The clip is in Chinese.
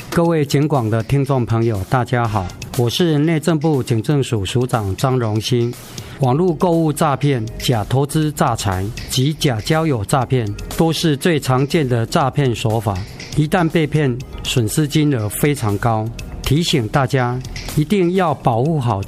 各位警广的听众朋友，大家好，我是内政部警政署署长张荣兴。网络购物诈骗、假投资诈财及假交友诈骗都是最常见的诈骗手法，一旦被骗，损失金额非常高。提醒大家一定要保护好